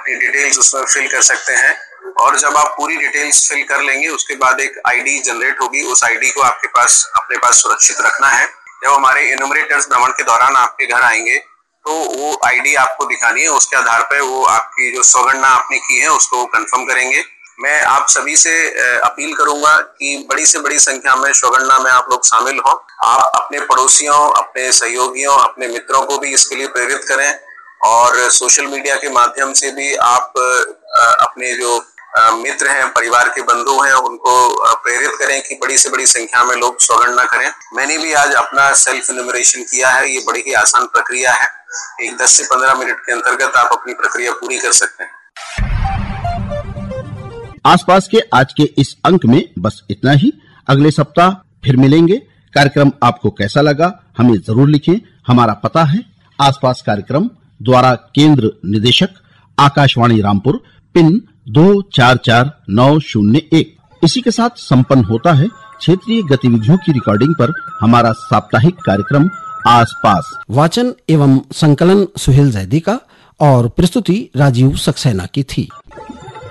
अपनी डिटेल्स उसमें फिल कर सकते हैं। और जब आप पूरी डिटेल्स फिल कर लेंगे उसके बाद एक आईडी जनरेट होगी, उस आईडी को आपके पास अपने पास सुरक्षित रखना है। जब हमारे एनुमरेटर्स भ्रमण के दौरान आपके घर आएंगे तो वो आईडी आपको दिखानी है, उसके आधार पर वो आपकी जो सौगंधना आपने की है उसको कंफर्म करेंगे। मैं आप सभी से अपील करूंगा कि बड़ी से बड़ी संख्या में सौगंधना में आप लोग शामिल हों। आप अपने पड़ोसियों, अपने सहयोगियों, अपने मित्रों को भी इसके लिए प्रेरित करें और सोशल मीडिया के माध्यम से भी आप अपने जो मित्र हैं, परिवार के बंधु हैं, उनको प्रेरित करें कि बड़ी से बड़ी संख्या में लोग सौगंधना करें। मैंने भी आज अपना सेल्फ इन्यूमरेशन किया है। ये बड़ी ही आसान प्रक्रिया है, एक 10 से 15 मिनट के अंतर्गत आप अपनी प्रक्रिया पूरी कर सकते हैं। आसपास के आज के इस अंक में बस इतना ही। अगले सप्ताह फिर मिलेंगे। कार्यक्रम आपको कैसा लगा हमें जरूर लिखें। हमारा पता है आसपास कार्यक्रम, द्वारा केंद्र निदेशक, आकाशवाणी रामपुर, पिन 244901। इसी के साथ संपन्न होता है क्षेत्रीय गतिविधियों की रिकॉर्डिंग पर हमारा साप्ताहिक कार्यक्रम आसपास। वाचन एवं संकलन सुहेल जैदी का और प्रस्तुति राजीव सक्सेना की थी।